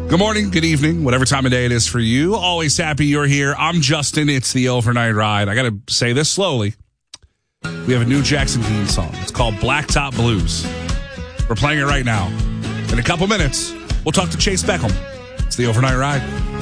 Good morning, good evening, whatever time of day it is for you. Always happy you're here. I'm Justin. It's the Overnight Ride. I got to say this slowly. We have a new Jackson Dean song. It's called Blacktop Blues. We're playing it right now. In a couple minutes, we'll talk to Chase Beckham. It's the Overnight Ride.